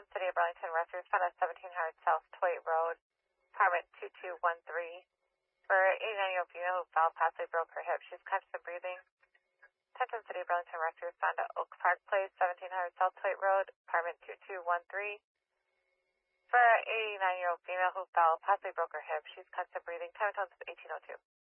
Tenton City of Burlington rescue respond at 1700 South Toit Road, apartment 2213. For 89-year-old female who fell, possibly broke her hip. She's conscious and breathing. Tenton City of Burlington rescue respond at Oak Park Place, 1700 South Toit Road, apartment 2213. For 89-year-old female who fell, possibly broke her hip. She's conscious and breathing. Time and tone is 1802.